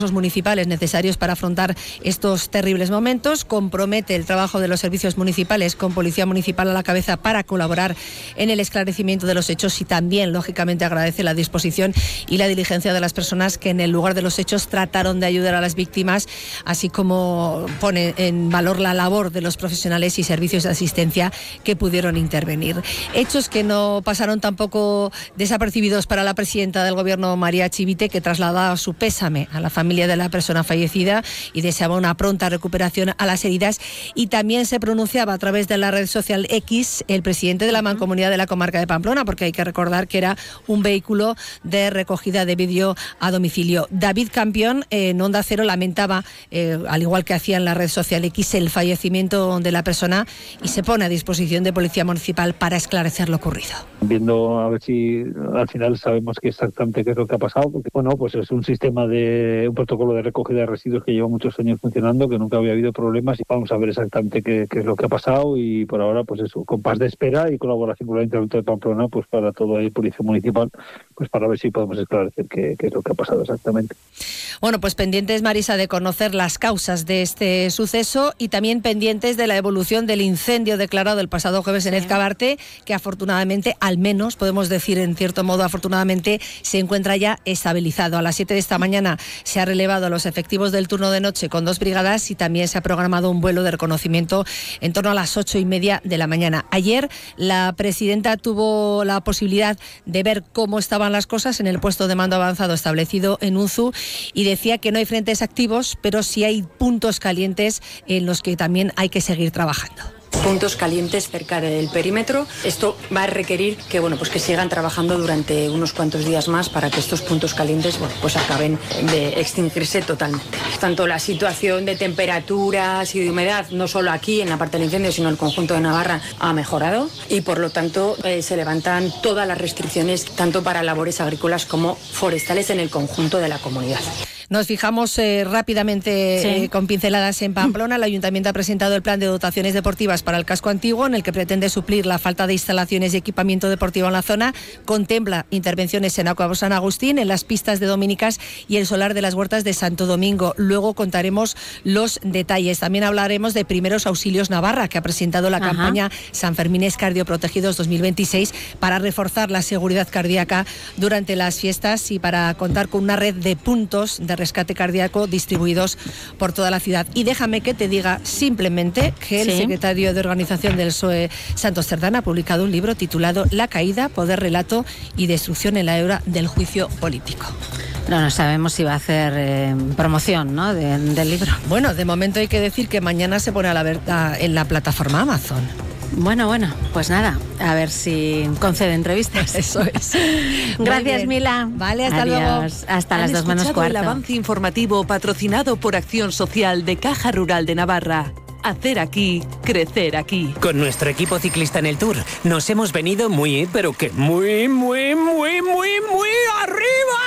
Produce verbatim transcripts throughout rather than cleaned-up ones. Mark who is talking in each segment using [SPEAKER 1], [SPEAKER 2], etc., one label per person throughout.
[SPEAKER 1] municipales necesarios para afrontar estos terribles momentos. Compromete el trabajo de los servicios municipales con Policía Municipal a la cabeza para colaborar en el esclarecimiento de los hechos y también, lógicamente, agradece la disposición y la diligencia de las personas que en el lugar de los hechos trataron de ayudar a las víctimas, así como pone en valor la labor de los profesionales y servicios de asistencia que pudieron intervenir. Hechos que no pasaron tampoco desapercibidos para la presidenta del Gobierno, María Chivite, que trasladaba su pésame a la familia de la persona fallecida y deseaba una pronta recuperación a las heridas, y también se pronunciaba a través de la red social X el presidente de la Mancomunidad de la Comarca de Pamplona, porque hay que recordar que era un vehículo de recogida de vídeo a domicilio. David Campión eh, en Onda Cero lamentaba, eh, al igual que hacía en la red social X, el fallecimiento de la persona y se pone a disposición de Policía Municipal para esclarecer lo ocurrido.
[SPEAKER 2] Viendo a ver si al final sabemos qué exactamente qué es lo que ha pasado, porque bueno, pues es un sistema de un protocolo de recogida de residuos que lleva muchos años funcionando, que nunca había habido problemas, y vamos a ver exactamente qué, qué es lo que ha pasado, y por ahora pues eso, con paz de espera y colaboración con el Ayuntamiento de Pamplona, pues para todo el Policía Municipal, pues para ver si podemos esclarecer qué, qué es lo que ha pasado exactamente.
[SPEAKER 1] Bueno, pues pendientes, Marisa, de conocer las causas de este suceso y también pendientes de la evolución del incendio declarado el pasado jueves en Ezcabarte, que afortunadamente, al menos podemos decir en cierto modo afortunadamente, se encuentra ya estabilizado. A las siete de esta mañana se ha relevado a los efectivos del turno de noche con dos brigadas y también se ha programado un vuelo de reconocimiento en torno a las ocho y media de la mañana. Ayer la presidenta tuvo la posibilidad de ver cómo estaban las cosas en el puesto de mando avanzado establecido en Unzu y decía que no hay frentes activos, pero sí hay puntos calientes en los que también hay que seguir trabajando.
[SPEAKER 3] Puntos calientes cerca del perímetro. Esto va a requerir que bueno pues que sigan trabajando durante unos cuantos días más para que estos puntos calientes bueno pues acaben de extinguirse totalmente. Tanto la situación de temperaturas y de humedad, no solo aquí en la parte del incendio, sino en el conjunto de Navarra, ha mejorado y por lo tanto eh, se levantan todas las restricciones tanto para labores agrícolas como forestales en el conjunto de la comunidad.
[SPEAKER 1] Nos fijamos eh, rápidamente
[SPEAKER 3] sí.
[SPEAKER 1] eh, con pinceladas en Pamplona. El Ayuntamiento ha presentado el plan de dotaciones deportivas para el casco antiguo, en el que pretende suplir la falta de instalaciones y equipamiento deportivo en la zona. Contempla intervenciones en Acuabos San Agustín, en las pistas de Dominicas y el solar de las huertas de Santo Domingo. Luego contaremos los detalles. También hablaremos de Primeros Auxilios Navarra, que ha presentado la Ajá. campaña Sanfermines Cardioprotegidos dos mil veintiséis para reforzar la seguridad cardíaca durante las fiestas y para contar con una red de puntos de rescate cardíaco distribuidos por toda la ciudad. Y déjame que te diga simplemente que el sí. secretario de Organización del P S O E, Santos Cerdán, ha publicado un libro titulado La caída, poder, relato y destrucción en la era del juicio político.
[SPEAKER 4] No, no sabemos si va a hacer eh, promoción, ¿no?, de, del libro.
[SPEAKER 1] Bueno, de momento hay que decir que mañana se pone a la venta en la plataforma Amazon.
[SPEAKER 4] Bueno, bueno, pues nada, a ver si concede entrevistas.
[SPEAKER 1] Eso es.
[SPEAKER 4] Gracias, Mila.
[SPEAKER 1] Vale, hasta
[SPEAKER 4] Adiós.
[SPEAKER 1] luego.
[SPEAKER 4] Hasta las dos menos cuarto.
[SPEAKER 5] El avance informativo patrocinado por Acción Social de Caja Rural de Navarra. Hacer aquí, crecer aquí.
[SPEAKER 6] Con nuestro equipo ciclista en el Tour nos hemos venido muy, pero que muy, muy, muy, muy, muy arriba.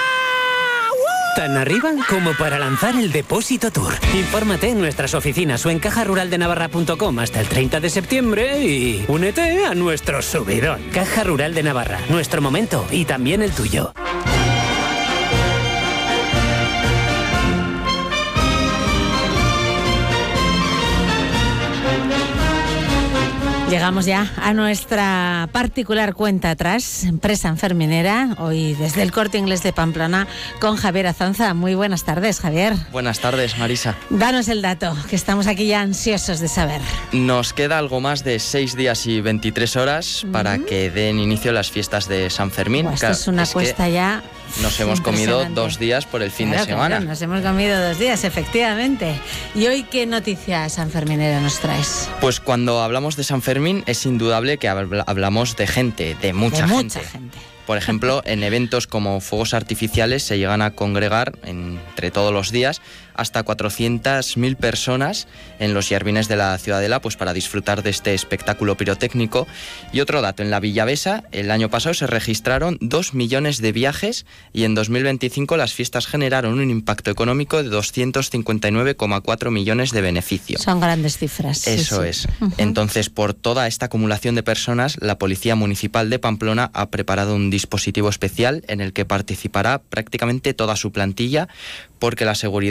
[SPEAKER 6] Tan arriba como para lanzar el Depósito Tour. Infórmate en nuestras oficinas o en caja rural de navarra punto com hasta el treinta de septiembre y únete a nuestro subidón. Caja Rural de Navarra, nuestro momento y también el tuyo.
[SPEAKER 4] Llegamos ya a nuestra particular cuenta atrás, empresa enferminera, hoy desde el Corte Inglés de Pamplona, con Javier Azanza. Muy buenas tardes, Javier.
[SPEAKER 7] Buenas tardes, Marisa.
[SPEAKER 4] Danos el dato, que estamos aquí ya ansiosos de saber.
[SPEAKER 7] Nos queda algo más de seis días y veintitrés horas uh-huh. para que den inicio las fiestas de San Fermín.
[SPEAKER 4] Pues esto es una es cuesta ya...
[SPEAKER 7] Nos hemos comido dos días por el fin
[SPEAKER 4] claro,
[SPEAKER 7] de semana.
[SPEAKER 4] Claro, nos hemos comido dos días, efectivamente. ¿Y hoy qué noticia sanferminera nos traes?
[SPEAKER 7] Pues cuando hablamos de San Fermín es indudable que hablamos de gente, de mucha
[SPEAKER 4] de
[SPEAKER 7] gente.
[SPEAKER 4] mucha gente.
[SPEAKER 7] Por ejemplo, en eventos como fuegos artificiales se llegan a congregar entre todos los días hasta cuatrocientas mil personas en los jardines de la Ciudadela, pues para disfrutar de este espectáculo pirotécnico. Y otro dato, en la Villavesa el año pasado se registraron dos millones de viajes y en dos mil veinticinco las fiestas generaron un impacto económico de doscientos cincuenta y nueve coma cuatro millones de beneficio.
[SPEAKER 4] Son grandes cifras.
[SPEAKER 7] Eso sí, sí. es. Uh-huh. Entonces, por toda esta acumulación de personas, la Policía Municipal de Pamplona ha preparado un dispositivo especial en el que participará prácticamente toda su plantilla, porque la seguridad